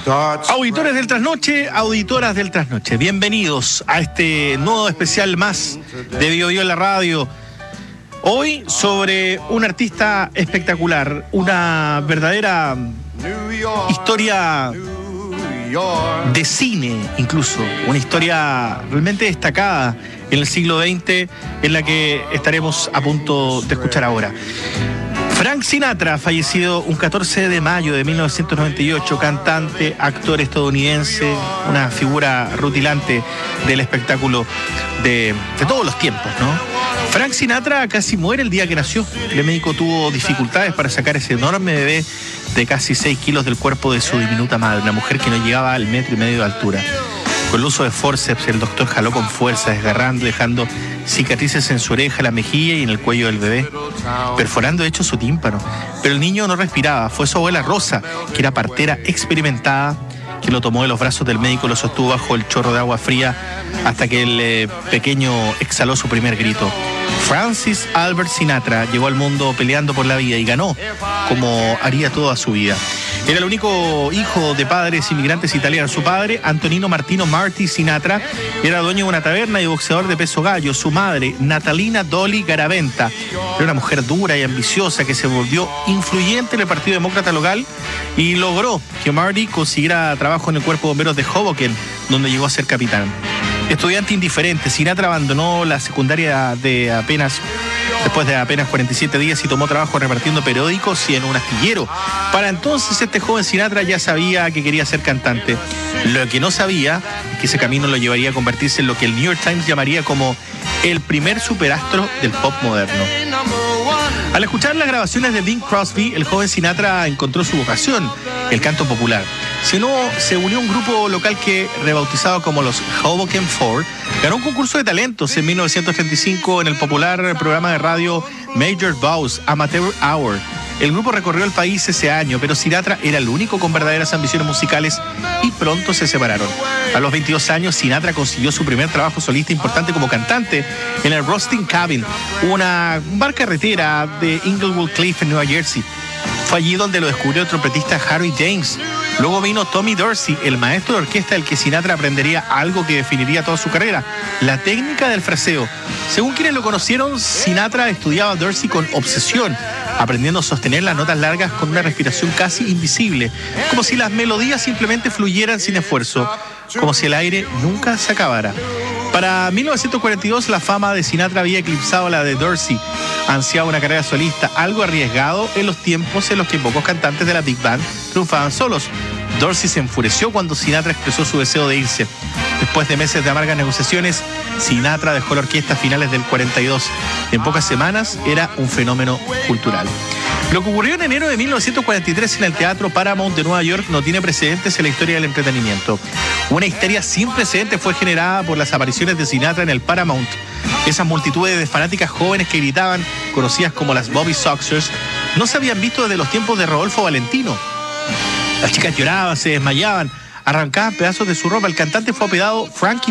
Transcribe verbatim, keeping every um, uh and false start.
Auditores del Trasnoche, auditoras del Trasnoche, bienvenidos a este nuevo especial más de Bio Bio en la radio. Hoy sobre un artista espectacular, una verdadera historia de cine incluso, una historia realmente destacada en el siglo veinte en la que estaremos a punto de escuchar ahora. Frank Sinatra, fallecido un catorce de mayo de mil novecientos noventa y ocho, cantante, actor estadounidense, una figura rutilante del espectáculo de, de todos los tiempos, ¿no? Frank Sinatra casi muere el día que nació. El médico tuvo dificultades para sacar ese enorme bebé de casi seis kilos del cuerpo de su diminuta madre, una mujer que no llegaba al metro y medio de altura. Con el uso de forceps, el doctor jaló con fuerza, desgarrando, dejando cicatrices en su oreja, la mejilla y en el cuello del bebé, perforando de hecho su tímpano. Pero el niño no respiraba. Fue su abuela Rosa, que era partera experimentada, que lo tomó de los brazos del médico, lo sostuvo bajo el chorro de agua fría hasta que el eh, pequeño exhaló su primer grito. Francis Albert Sinatra llegó al mundo peleando por la vida y ganó, como haría toda su vida. Era el único hijo de padres inmigrantes italianos. Su padre, Antonino Martino Marty Sinatra, era dueño de una taberna y boxeador de peso gallo. Su madre, Natalina Dolly Garaventa, era una mujer dura y ambiciosa que se volvió influyente en el Partido Demócrata local y logró que Marty consiguiera trabajo en el Cuerpo de Bomberos de Hoboken, donde llegó a ser capitán. Estudiante indiferente, Sinatra abandonó la secundaria de apenas, después de apenas cuarenta y siete días y tomó trabajo repartiendo periódicos y en un astillero. Para entonces este joven Sinatra ya sabía que quería ser cantante. Lo que no sabía es que ese camino lo llevaría a convertirse en lo que el New York Times llamaría como el primer superastro del pop moderno. Al escuchar las grabaciones de Bing Crosby, el joven Sinatra encontró su vocación, el canto popular. Se, no, se unió a un grupo local que, rebautizado como los Hoboken Four, ganó un concurso de talentos en mil novecientos treinta y cinco en el popular programa de radio Major Bowes Amateur Hour. El grupo recorrió el país ese año, pero Sinatra era el único con verdaderas ambiciones musicales y pronto se separaron. A los veintidós años, Sinatra consiguió su primer trabajo solista importante como cantante en el Roasting Cabin, una bar carretera de Inglewood Cliff en Nueva Jersey. Fue allí donde lo descubrió el trompetista Harry James. Luego vino Tommy Dorsey, el maestro de orquesta del que Sinatra aprendería algo que definiría toda su carrera, la técnica del fraseo. Según quienes lo conocieron, Sinatra estudiaba a Dorsey con obsesión, aprendiendo a sostener las notas largas con una respiración casi invisible, como si las melodías simplemente fluyeran sin esfuerzo, como si el aire nunca se acabara. Para mil novecientos cuarenta y dos la fama de Sinatra había eclipsado la de Dorsey. Ansiaba una carrera solista, algo arriesgado en los tiempos en los que pocos cantantes de la Big Band triunfaban solos. Dorsey se enfureció cuando Sinatra expresó su deseo de irse. Después de meses de amargas negociaciones, Sinatra dejó la orquesta a finales del cuarenta y dos. En pocas semanas era un fenómeno cultural. Lo que ocurrió en enero de mil novecientos cuarenta y tres en el Teatro Paramount de Nueva York no tiene precedentes en la historia del entretenimiento. Una histeria sin precedentes fue generada por las apariciones de Sinatra en el Paramount. Esas multitudes de fanáticas jóvenes que gritaban, conocidas como las Bobby Soxers, no se habían visto desde los tiempos de Rodolfo Valentino. Las chicas lloraban, se desmayaban, arrancaban pedazos de su ropa. El cantante fue apodado Frankie